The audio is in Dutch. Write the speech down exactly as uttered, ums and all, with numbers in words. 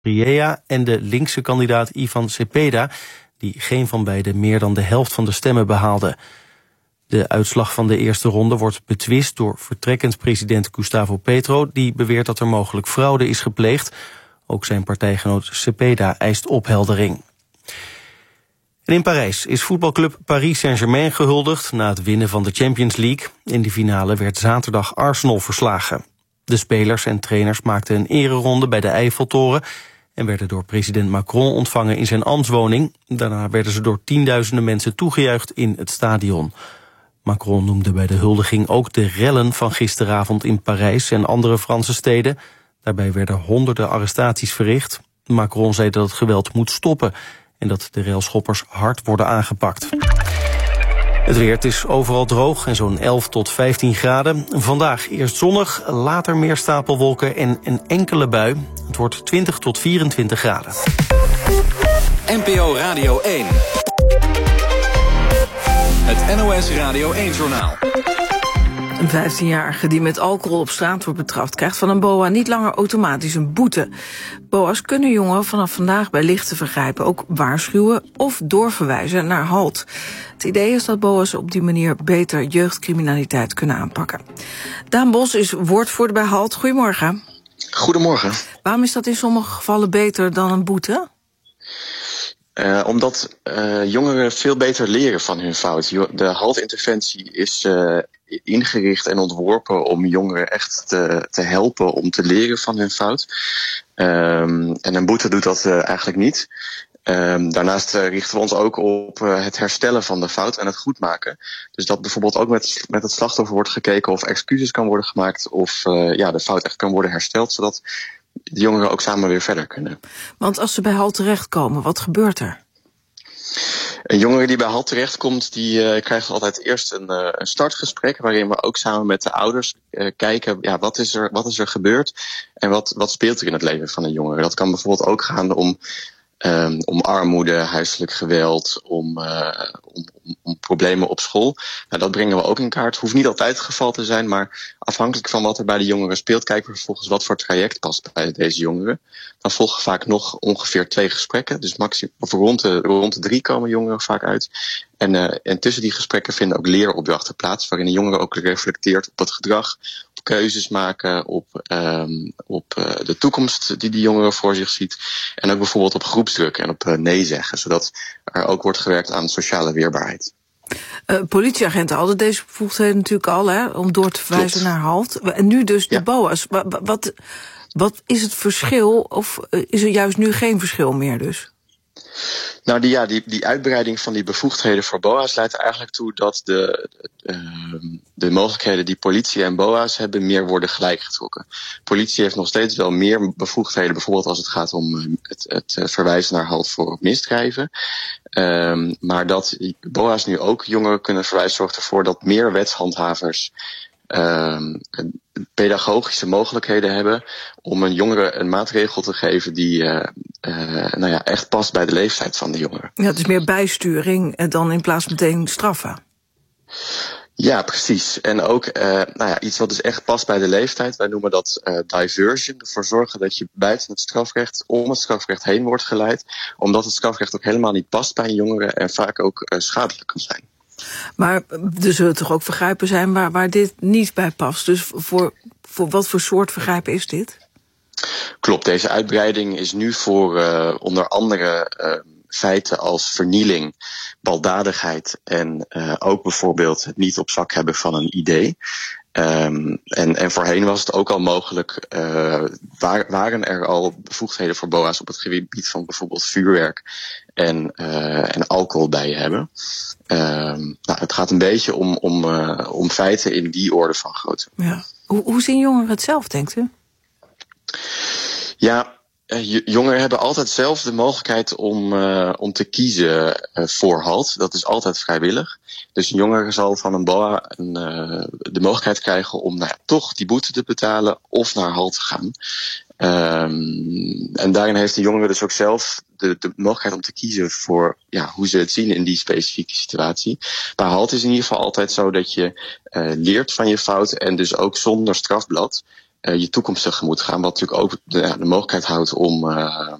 Riea en de linkse kandidaat Ivan Cepeda, die geen van beiden meer dan de helft van de stemmen behaalde. De uitslag van de eerste ronde wordt betwist door vertrekkend president Gustavo Petro, die beweert dat er mogelijk fraude is gepleegd. Ook zijn partijgenoot Cepeda eist opheldering. En in Parijs is voetbalclub Paris Saint-Germain gehuldigd na het winnen van de Champions League. In de finale werd zaterdag Arsenal verslagen. De spelers en trainers maakten een ereronde bij de Eiffeltoren en werden door president Macron ontvangen in zijn ambtswoning. Daarna werden ze door tienduizenden mensen toegejuicht in het stadion. Macron noemde bij de huldiging ook de rellen van gisteravond in Parijs en andere Franse steden. Daarbij werden honderden arrestaties verricht. Macron zei dat het geweld moet stoppen en dat de railschoppers hard worden aangepakt. Het weer, het is overal droog en zo'n elf tot vijftien graden. Vandaag eerst zonnig, later meer stapelwolken en een enkele bui. Het wordt twintig tot vierentwintig graden. N P O Radio één. Het N O S Radio één-journaal. Een vijftienjarige die met alcohol op straat wordt betrapt, krijgt van een B O A niet langer automatisch een boete. B O A's kunnen jongeren vanaf vandaag bij lichte vergrijpen ook waarschuwen of doorverwijzen naar HALT. Het idee is dat B O A's op die manier beter jeugdcriminaliteit kunnen aanpakken. Daan Bos is woordvoerder bij HALT. Goedemorgen. Goedemorgen. Waarom is dat in sommige gevallen beter dan een boete? Uh, omdat uh, jongeren veel beter leren van hun fout. De HALT-interventie is uh, ingericht en ontworpen om jongeren echt te, te helpen om te leren van hun fout. Um, en een boete doet dat uh, eigenlijk niet. Um, daarnaast uh, richten we ons ook op uh, het herstellen van de fout en het goedmaken. Dus dat bijvoorbeeld ook met, met het slachtoffer wordt gekeken of excuses kan worden gemaakt of uh, ja, de fout echt kan worden hersteld, zodat de jongeren ook samen weer verder kunnen. Want als ze bij HALT terechtkomen, wat gebeurt er? Een jongere die bij HALT terechtkomt, die uh, krijgt altijd eerst een, uh, een startgesprek, waarin we ook samen met de ouders uh, kijken, ja, wat is er, wat is er gebeurd en wat, wat speelt er in het leven van een jongere. Dat kan bijvoorbeeld ook gaan om Um, om armoede, huiselijk geweld, om, uh, om, om, om problemen op school. Nou, dat brengen we ook in kaart. Hoeft niet altijd het geval te zijn, maar afhankelijk van wat er bij de jongeren speelt, kijken we vervolgens wat voor traject past bij deze jongeren. Dan volgen vaak nog ongeveer twee gesprekken. Dus maximum, of rond de, rond de drie komen jongeren vaak uit. En, uh, en tussen die gesprekken vinden ook leeropdrachten plaats, waarin de jongere ook reflecteert op het gedrag, op keuzes maken, op, um, op uh, de toekomst die die jongere voor zich ziet. En ook bijvoorbeeld op groepsdruk en op uh, nee zeggen, zodat er ook wordt gewerkt aan sociale weerbaarheid. Uh, politieagenten hadden deze bevoegdheden natuurlijk al, hè, om door te verwijzen Klopt. naar HALT. En nu dus de ja. B O A's. Wat, wat, wat is het verschil, of is er juist nu geen verschil meer dus? Nou, die, ja, die, die uitbreiding van die bevoegdheden voor B O A's leidt er eigenlijk toe dat de, uh, de mogelijkheden die politie en B O A's hebben meer worden gelijkgetrokken. Politie heeft nog steeds wel meer bevoegdheden, bijvoorbeeld als het gaat om het, het verwijzen naar HALT voor misdrijven. Um, maar dat B O A's nu ook jongeren kunnen verwijzen, zorgt ervoor dat meer wetshandhavers Um, pedagogische mogelijkheden hebben om een jongere een maatregel te geven die uh, uh, nou ja, echt past bij de leeftijd van de jongere. Ja, het is meer bijsturing dan in plaats meteen straffen. Ja, precies. En ook uh, nou ja, iets wat dus echt past bij de leeftijd. Wij noemen dat uh, diversion. Ervoor zorgen dat je buiten het strafrecht, om het strafrecht heen wordt geleid. Omdat het strafrecht ook helemaal niet past bij een jongere en vaak ook uh, schadelijk kan zijn. Maar er zullen toch ook vergrijpen zijn waar, waar dit niet bij past. Dus voor, voor wat voor soort vergrijpen is dit? Klopt, deze uitbreiding is nu voor uh, onder andere uh, feiten als vernieling, baldadigheid en uh, ook bijvoorbeeld het niet op zak hebben van een idee. Um, en, en voorheen was het ook al mogelijk, uh, waar, waren er al bevoegdheden voor B O A's op het gebied van bijvoorbeeld vuurwerk en, uh, en alcohol bij je hebben. Um, nou, het gaat een beetje om, om, uh, om feiten in die orde van grootte. Ja. Hoe, hoe zien jongeren het zelf, denkt u? Ja, jongeren hebben altijd zelf de mogelijkheid om, uh, om te kiezen uh, voor HALT. Dat is altijd vrijwillig. Dus een jongere zal van een B O A een, uh, de mogelijkheid krijgen om nou ja, toch die boete te betalen of naar HALT te gaan. Um, en daarin heeft de jongere dus ook zelf de, de mogelijkheid om te kiezen voor ja, hoe ze het zien in die specifieke situatie. Bij HALT is in ieder geval altijd zo dat je uh, leert van je fout en dus ook zonder strafblad uh, je toekomst tegemoet gaan. Wat natuurlijk ook de, ja, de mogelijkheid houdt om, uh,